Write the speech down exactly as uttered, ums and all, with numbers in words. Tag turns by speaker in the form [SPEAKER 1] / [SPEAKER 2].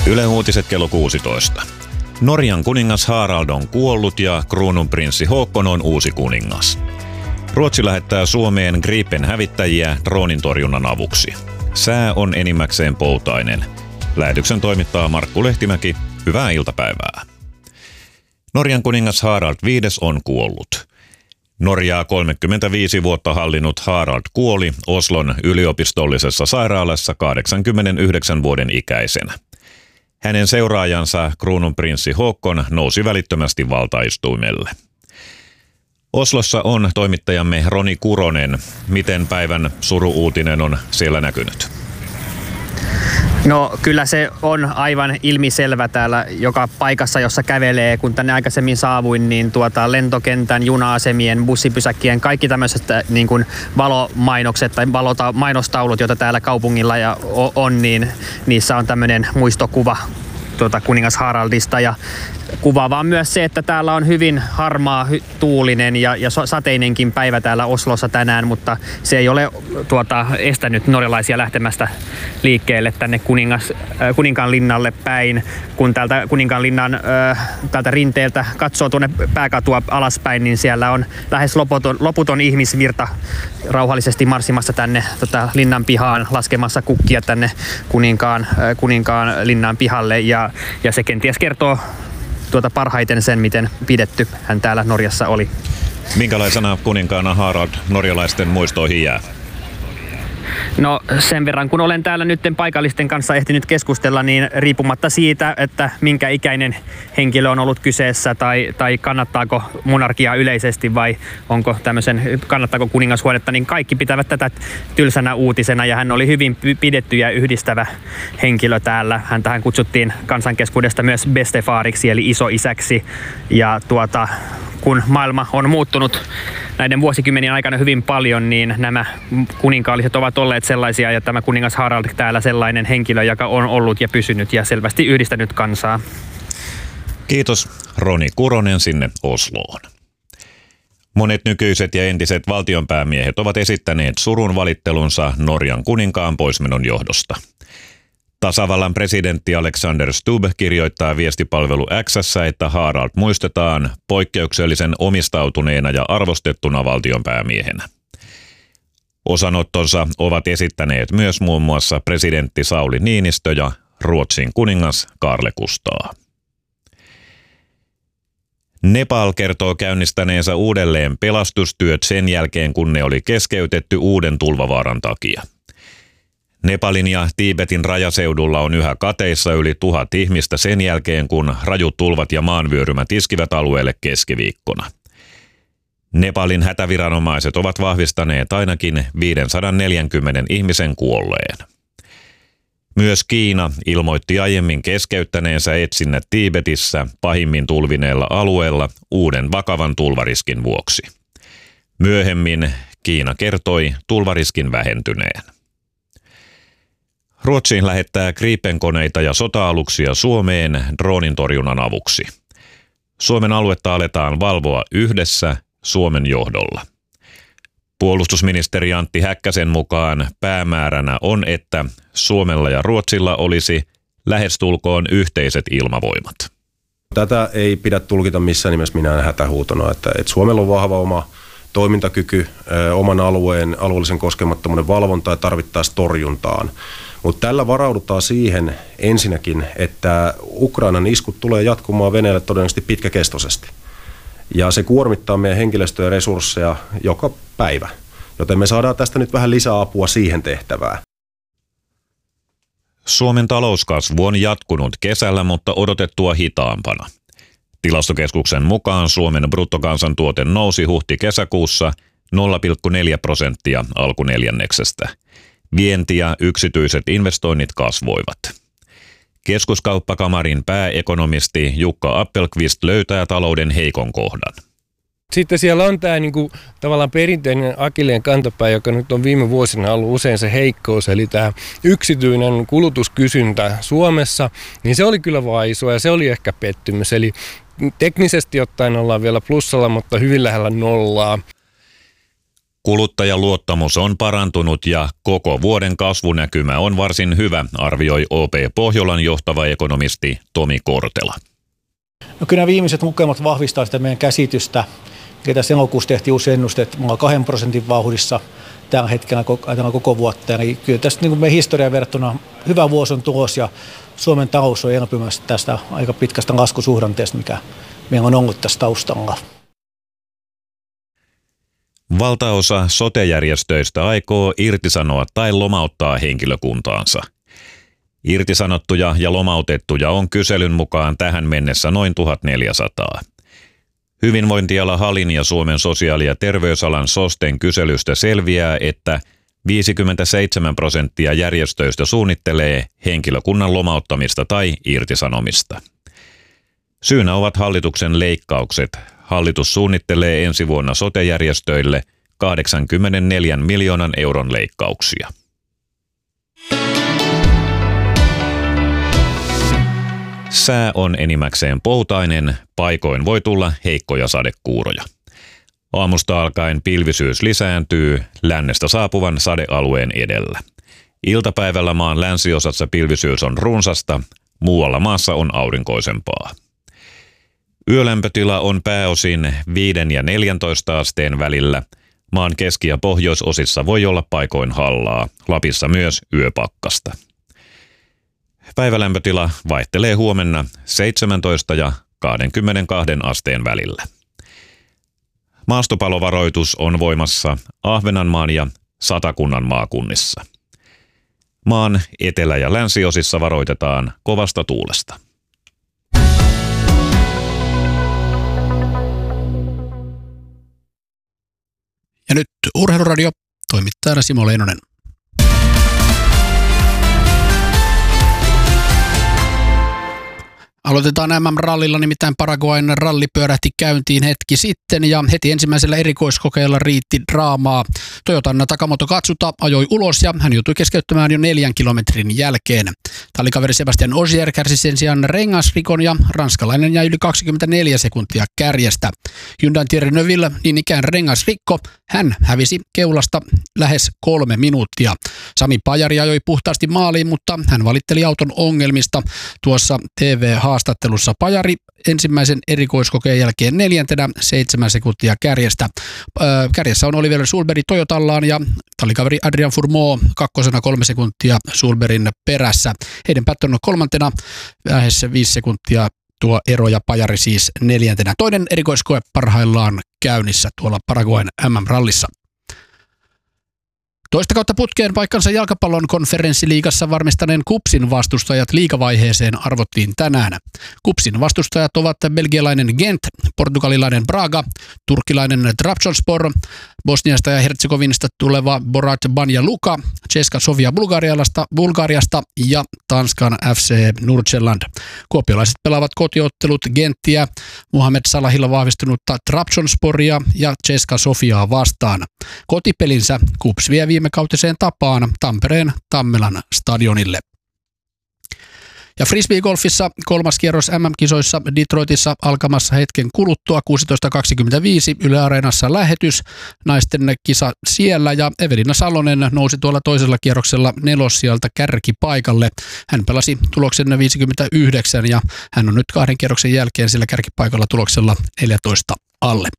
[SPEAKER 1] Yle Uutiset kello kuusitoista. Norjan kuningas Harald on kuollut ja kruununprinssi Haakon on uusi kuningas. Ruotsi lähettää Suomeen Gripen-hävittäjiä droonintorjunnan avuksi. Sää on enimmäkseen poutainen. Lähetyksen toimittaa Markku Lehtimäki. Hyvää iltapäivää. Norjan kuningas Harald viides on kuollut. Norjaa kolmekymmentäviisi vuotta hallinnut Harald kuoli Oslon yliopistollisessa sairaalassa kahdeksankymmentäyhdeksän vuoden ikäisenä. Hänen seuraajansa kruununprinssi Haakon nousi välittömästi valtaistuimelle. Oslossa on toimittajamme Roni Kuronen. Miten päivän suru-uutinen on siellä näkynyt?
[SPEAKER 2] No kyllä se on aivan ilmiselvä täällä joka paikassa, jossa kävelee. Kun tänne aikaisemmin saavuin, niin tuota, lentokentän, juna-asemien, bussipysäkkien, kaikki tämmöiset niin kuin valomainokset tai valota, mainostaulut, joita täällä kaupungilla ja on, niin niissä on tämmöinen muistokuva tuota, kuningas Haraldista. Ja kuvaavaa myös se, että täällä on hyvin harmaa, tuulinen ja, ja sateinenkin päivä täällä Oslossa tänään, mutta se ei ole tuota, estänyt norjalaisia lähtemästä liikkeelle tänne kuningas, äh, Kuninkaanlinnalle päin. Kun täältä Kuninkaanlinnan äh, täältä rinteeltä katsoo tuonne pääkatua alaspäin, niin siellä on lähes loputon, loputon ihmisvirta rauhallisesti marssimassa tänne tota, linnan pihaan, laskemassa kukkia tänne Kuninkaan, äh, Kuninkaan linnan pihalle ja, ja se kenties kertoo tuota parhaiten sen, miten pidetty hän täällä Norjassa oli.
[SPEAKER 1] Minkälaisena kuninkaana Harald norjalaisten muistoihin jää?
[SPEAKER 2] No sen verran, kun olen täällä nyt paikallisten kanssa ehtinyt keskustella, niin riippumatta siitä, että minkä ikäinen henkilö on ollut kyseessä tai, tai kannattaako monarkiaa yleisesti vai onko tämmöisen, kannattaako kuningashuonetta, niin kaikki pitävät tätä tylsänä uutisena ja hän oli hyvin pidetty ja yhdistävä henkilö täällä. Häntähän kutsuttiin kansankeskuudesta myös bestefariksi eli isoisäksi ja tuota, kun maailma on muuttunut näiden vuosikymmenien aikana hyvin paljon, niin nämä kuninkaalliset ovat olleet sellaisia ja tämä kuningas Harald täällä sellainen henkilö, joka on ollut ja pysynyt ja selvästi yhdistänyt kansaa.
[SPEAKER 1] Kiitos Roni Kuronen sinne Osloon. Monet nykyiset ja entiset valtionpäämiehet ovat esittäneet surun valittelunsa Norjan kuninkaan poismenon johdosta. Tasavallan presidentti Alexander Stubb kirjoittaa viestipalvelu X:ssä, että Harald muistetaan poikkeuksellisen omistautuneena ja arvostettuna valtionpäämiehenä. Osanottonsa ovat esittäneet myös muun muassa presidentti Sauli Niinistö ja Ruotsin kuningas Carl Gustaf. Nepal kertoo käynnistäneensä uudelleen pelastustyöt sen jälkeen, kun ne oli keskeytetty uuden tulvavaaran takia. Nepalin ja Tiibetin rajaseudulla on yhä kateissa yli tuhat ihmistä sen jälkeen, kun rajut tulvat ja maanvyörymät iskivät alueelle keskiviikkona. Nepalin hätäviranomaiset ovat vahvistaneet ainakin viisisataaneljäkymmentä ihmisen kuolleen. Myös Kiina ilmoitti aiemmin keskeyttäneensä etsinnät Tiibetissä pahimmin tulvineella alueella uuden vakavan tulvariskin vuoksi. Myöhemmin Kiina kertoi tulvariskin vähentyneen. Ruotsiin lähettää Gripen-koneita ja sota-aluksia Suomeen droonintorjunnan avuksi. Suomen aluetta aletaan valvoa yhdessä Suomen johdolla. Puolustusministeri Antti Häkkäsen mukaan päämääränä on, että Suomella ja Ruotsilla olisi lähestulkoon yhteiset ilmavoimat.
[SPEAKER 3] Tätä ei pidä tulkita missään nimessä minään hätähuutona, että, että Suomella on vahva oma toimintakyky, ö, oman alueen alueellisen koskemattomuuden valvontaa ja tarvittaessa torjuntaan. Mutta tällä varaudutaan siihen ensinnäkin, että Ukrainan iskut tulee jatkumaan Venäjälle todennäköisesti pitkäkestoisesti. Ja se kuormittaa meidän henkilöstöä ja resursseja joka päivä. Joten me saadaan tästä nyt vähän lisää apua siihen tehtävään.
[SPEAKER 1] Suomen talouskasvu on jatkunut kesällä, mutta odotettua hitaampana. Tilastokeskuksen mukaan Suomen bruttokansantuote nousi huhti-kesäkuussa nolla pilkku neljä prosenttia alkuneljänneksestä. Vienti ja yksityiset investoinnit kasvoivat. Keskuskauppakamarin pääekonomisti Jukka Appelqvist löytää talouden heikon kohdan.
[SPEAKER 4] Sitten siellä on tämä niinku, tavallaan perinteinen akilleen kantapää, joka nyt on viime vuosina ollut usein se heikkous, eli tämä yksityinen kulutuskysyntä Suomessa, niin se oli kyllä vaisu ja se oli ehkä pettymys. Eli teknisesti ottaen ollaan vielä plussalla, mutta hyvin lähellä nollaa.
[SPEAKER 1] Kuluttajan luottamus on parantunut ja koko vuoden kasvunäkymä on varsin hyvä, arvioi O P Pohjolan johtava ekonomisti Tomi Kortela.
[SPEAKER 5] No kyllä nämä viimeiset lukemat vahvistaa sitä meidän käsitystä. Ja tässä elokuussa tehtiin uusi ennuste, että me ollaan kahden prosentin vauhdissa tällä hetkellä ajatellaan koko vuotta. Eli kyllä tästä niin kuin meidän historian verrattuna hyvä vuosi on tulos ja Suomen talous on elpymässä tästä aika pitkästä laskusuhdanteesta, mikä meillä on ollut tässä taustalla.
[SPEAKER 1] Valtaosa sote-järjestöistä aikoo irtisanoa tai lomauttaa henkilökuntaansa. Irtisanottuja ja lomautettuja on kyselyn mukaan tähän mennessä noin tuhatneljäsataa. Hyvinvointiala Halin ja Suomen sosiaali- ja terveysalan SOSTEn kyselystä selviää, että viisikymmentäseitsemän prosenttia järjestöistä suunnittelee henkilökunnan lomauttamista tai irtisanomista. Syynä ovat hallituksen leikkaukset. Hallitus suunnittelee ensi vuonna sote-järjestöille kahdeksankymmentäneljä miljoonan euron leikkauksia. Sää on enimmäkseen poutainen, paikoin voi tulla heikkoja sadekuuroja. Aamusta alkaen pilvisyys lisääntyy lännestä saapuvan sadealueen edellä. Iltapäivällä maan länsiosassa pilvisyys on runsasta, muualla maassa on aurinkoisempaa. Yölämpötila on pääosin viiden ja neljäntoista asteen välillä. Maan keski- ja pohjoisosissa voi olla paikoin hallaa, Lapissa myös yöpakkasta. Päivälämpötila vaihtelee huomenna seitsemäntoista ja kaksikymmentäkaksi asteen välillä. Maastopalovaroitus on voimassa Ahvenanmaan ja Satakunnan maakunnissa. Maan etelä- ja länsiosissa varoitetaan kovasta tuulesta.
[SPEAKER 6] Ja nyt Urheiluradio, toimittajana Simo Leinonen. Aloitetaan M M-rallilla, nimittäin Paraguayn ralli pyörähti käyntiin hetki sitten ja heti ensimmäisellä erikoiskokeella riitti draamaa. Toyotan Takamoto Katsuta ajoi ulos ja hän joutui keskeyttämään jo neljän kilometrin jälkeen. Tallikaveri Sebastian Ogier kärsi sen sijaan rengasrikon ja ranskalainen jäi yli kaksikymmentäneljä sekuntia kärjestä. Hyundain Thierry Neuville niin ikään rengasrikko, hän hävisi keulasta lähes kolme minuuttia. Sami Pajari ajoi puhtaasti maaliin, mutta hän valitteli auton ongelmista. Tuossa T V-haastattelussa Pajari ensimmäisen erikoiskokeen jälkeen neljäntenä seitsemän sekuntia kärjestä. Öö, kärjessä on Oliver Sulberg Toyotallaan ja tallikaveri Adrian Fourmeau kakkosena kolme sekuntia Sulberin perässä. Heidän Patton on kolmantena lähes viisi sekuntia tuo ero ja Pajari siis neljäntenä. Toinen erikoiskoe parhaillaan käynnissä tuolla Paraguayn M M-rallissa. Toista kautta putkeen paikkansa jalkapallon konferenssiliigassa varmistaneen KuPSin vastustajat liigavaiheeseen arvottiin tänään. KuPSin vastustajat ovat belgialainen Gent, portugalilainen Braga, turkkilainen Trabzonspor, Bosniasta ja Herzegovinasta tuleva Borat Banja Luka, Česka Sofia Bulgariasta, Bulgariasta ja Tanskan F C Nordsjælland. Kuopiolaiset pelaavat kotiottelut Genttiä, Mohamed Salahilla vahvistunutta Trabzonsporia ja Česka Sofiaa vastaan. Kotipelinsä KuPS vie viime kautiseen tapaan Tampereen Tammelan stadionille. Ja frisbeegolfissa kolmas kierros M M-kisoissa Detroitissa alkamassa hetken kuluttua kuusitoista kaksikymmentäviisi Yle Areenassa lähetys. Naisten kisa siellä ja Evelina Salonen nousi tuolla toisella kierroksella nelossijalta kärkipaikalle. Hän pelasi tuloksen viisikymmentäyhdeksän ja hän on nyt kahden kierroksen jälkeen sillä kärkipaikalla tuloksella neljätoista alle.